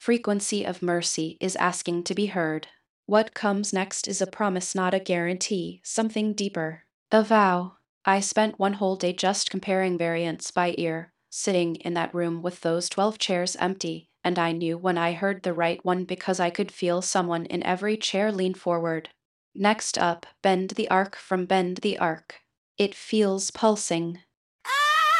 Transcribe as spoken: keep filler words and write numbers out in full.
Frequency of mercy is asking to be heard. What comes next is a promise, not a guarantee, something deeper. The vow. I spent one whole day just comparing variants by ear, sitting in that room with those twelve chairs empty, and I knew when I heard the right one because I could feel someone in every chair lean forward. Next up, bend the arc from bend the arc. It feels pulsing,